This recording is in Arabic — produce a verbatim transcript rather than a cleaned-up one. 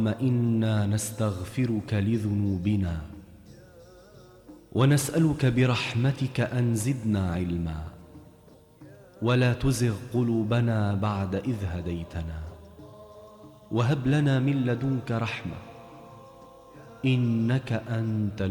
اللهم إنا نستغفرك لذنوبنا ونسألك برحمتك أن زدنا علما ولا تزغ قلوبنا بعد إذ هديتنا وهب لنا من لدنك رحمة إنك أنت